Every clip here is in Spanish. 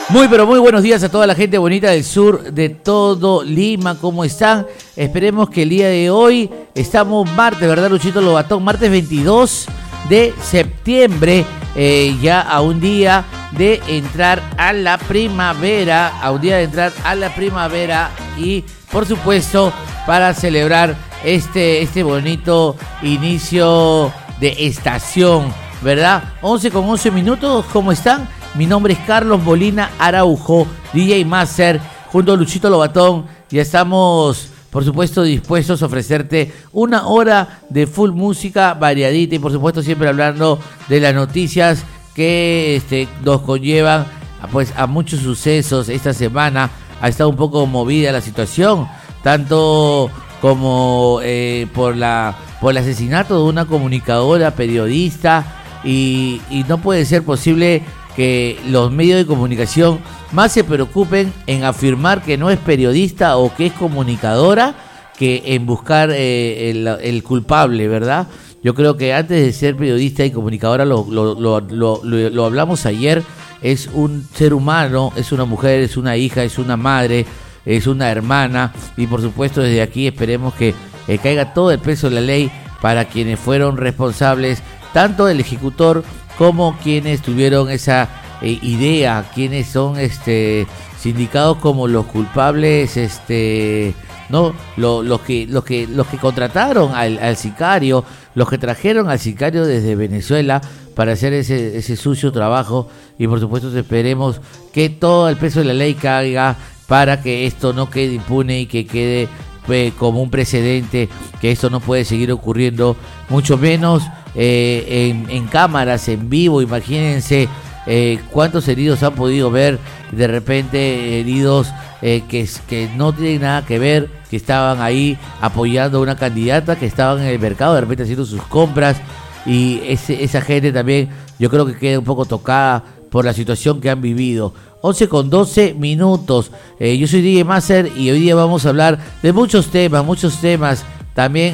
Muy pero muy buenos días a toda la gente bonita del sur de todo Lima, ¿cómo están? Esperemos que el día de hoy, estamos martes, ¿verdad, Luchito Lobatón? Martes 22 de septiembre, ya a un día de entrar a la primavera, y por supuesto para celebrar este bonito inicio de estación, ¿verdad? 11:11, ¿cómo están? Mi nombre es Carlos Molina Araujo, DJ Master, junto a Luchito Lobatón. Ya estamos, por supuesto, dispuestos a ofrecerte una hora de full música variadita y, por supuesto, siempre hablando de las noticias que nos conllevan pues, a muchos sucesos. Esta semana ha estado un poco movida la situación, tanto como por el asesinato de una comunicadora, periodista, y no puede ser posible que los medios de comunicación más se preocupen en afirmar que no es periodista o que es comunicadora que en buscar el culpable, ¿verdad? Yo creo que antes de ser periodista y comunicadora, lo hablamos ayer, es un ser humano, es una mujer, es una hija, es una madre, es una hermana, y por supuesto desde aquí esperemos que caiga todo el peso de la ley para quienes fueron responsables, tanto del ejecutor como quienes tuvieron esa idea, quienes son sindicados como los culpables, no, los que contrataron al sicario, los que trajeron al sicario desde Venezuela para hacer ese sucio trabajo. Y por supuesto esperemos que todo el peso de la ley caiga para que esto no quede impune y que quede como un precedente, que esto no puede seguir ocurriendo, mucho menos en cámaras, en vivo. Imagínense cuántos heridos han podido ver, de repente heridos que no tienen nada que ver, que estaban ahí apoyando a una candidata, que estaban en el mercado de repente haciendo sus compras, y esa gente también yo creo que queda un poco tocada por la situación que han vivido. 11:12. Yo soy DJ Master y hoy día vamos a hablar de muchos temas. También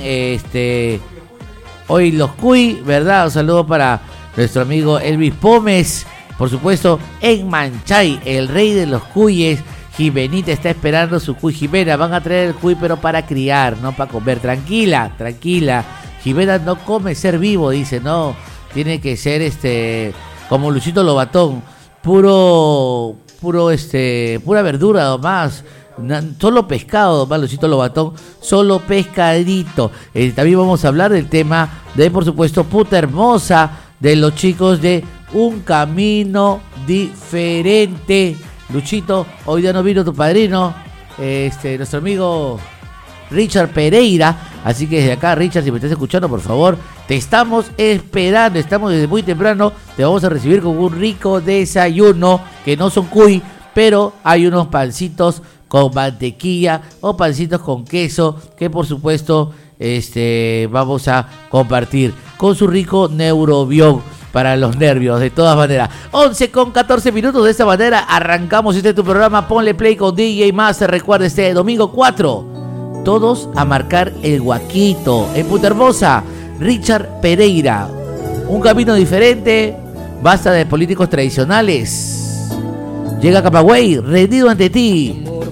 hoy los cuy, ¿verdad? Un saludo para nuestro amigo Elvis Pómez, por supuesto, en Manchay, el rey de los cuyes. Jimenita está esperando su cuy. Jimena, van a traer el cuy, pero para criar, no para comer. Tranquila. Jimena no come ser vivo, dice, no. Tiene que ser como Luchito Lobatón, pura verdura nomás. Solo pescado, nomás, Luchito Lobatón, solo pescadito. También vamos a hablar del tema de, por supuesto, Puta Hermosa, de los chicos de Un Camino Diferente. Luchito, hoy día no vino tu padrino, nuestro amigo Richard Pereira, así que desde acá, Richard, si me estás escuchando, por favor, te estamos esperando, estamos desde muy temprano, te vamos a recibir con un rico desayuno, que no son cuy, pero hay unos pancitos con mantequilla o pancitos con queso, que por supuesto vamos a compartir con su rico Neurobión para los nervios, de todas maneras. 11:14. De esta manera arrancamos tu programa. Ponle play con DJ Master. Recuerda, domingo 4, todos a marcar el guaquito. En Puta Hermosa, Richard Pereira. Un camino diferente. Basta de políticos tradicionales. Llega Camagüey, rendido ante ti.